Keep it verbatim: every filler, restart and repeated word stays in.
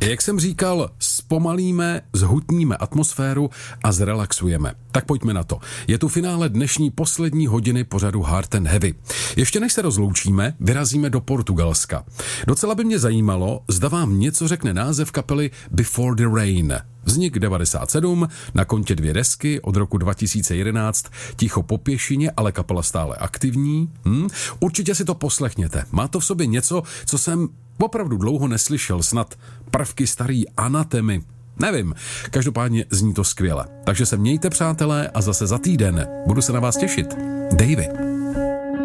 Jak jsem říkal, zpomalíme, zhutníme atmosféru a zrelaxujeme. Tak pojďme na to. Je tu finále dnešní poslední hodiny pořadu Hard and Heavy. Ještě než se rozloučíme, vyrazíme do Portugalska. Docela by mě zajímalo, zda vám něco řekne název kapely Before the Rain. Vznik devadesát sedm, na kontě dvě desky, od roku dva tisíce jedenáct, ticho po pěšině, ale kapela stále aktivní. Hm? Určitě si to poslechněte. Má to v sobě něco, co jsem opravdu dlouho neslyšel, snad prvky starý Anatemy. Nevím, každopádně zní to skvěle. Takže se mějte, přátelé, a zase za týden budu se na vás těšit. Davey.